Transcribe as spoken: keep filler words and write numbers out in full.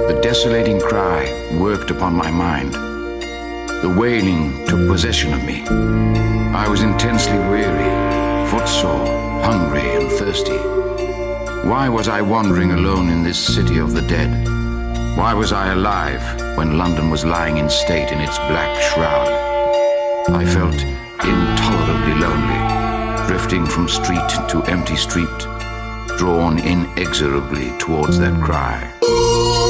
The desolating cry worked upon my mind. The wailing took possession of me. I was intensely weary, footsore, hungry and thirsty. Why was I wandering alone in this city of the dead? Why was I alive when London was lying in state in its black shroud? I felt intolerably lonely, drifting from street to empty street, drawn inexorably towards that cry.